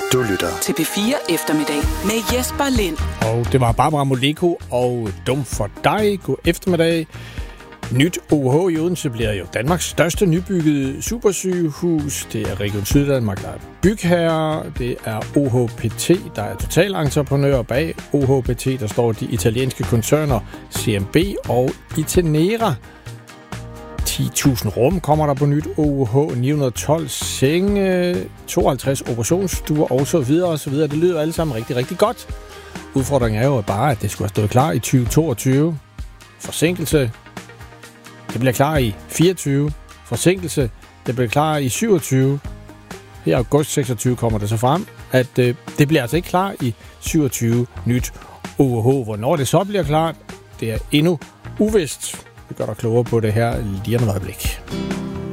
Du lytter til P4 Eftermiddag med Jesper Lind. Og det var Barbara Moleko og Dum for dig. God eftermiddag. Nyt OUH i Odense bliver jo Danmarks største nybyggede supersygehus. Det er Region Syddanmark, der er bygherre. Det er OHPT, der er totalentreprenør. Bag OHPT, der står de italienske koncerner CMB og Itenera. 10.000 rum kommer der på nyt OUH, 912 senge, 52 operationsstuer og så videre og så videre. Det lyder alle sammen rigtig, rigtig godt. Udfordringen er jo bare, at det skulle have stået klar i 2022. Forsinkelse. Det bliver klar i 24. Forsinkelse. Det bliver klar i 27. Her i august 26 kommer det så frem, at det bliver altså ikke klar i 27 nyt OUH. Hvornår det så bliver klart, det er endnu uvist. Vi gør dig klogere på det her lige om et øjeblik.